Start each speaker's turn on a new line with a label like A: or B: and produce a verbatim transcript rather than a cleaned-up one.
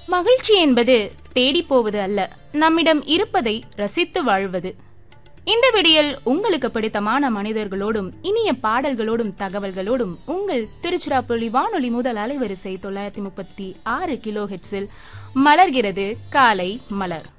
A: மகிழ்ச்சி என்பது தேடி போவது அல்ல, நம்மிடம் இருப்பதை ரசித்து வாழ்வது. இந்த விடியல் உங்களுக்கு பிடித்தமான மனிதர்களோடும் இனிய பாடல்களோடும் தகவல்களோடும் உங்கள் திருச்சிராப்பள்ளி வானொலி முதல் அலைவரிசை தொள்ளாயிரத்தி முப்பத்தி ஆறு கிலோ ஹெட்ஸில் மலர்கிறது காலை மலர்.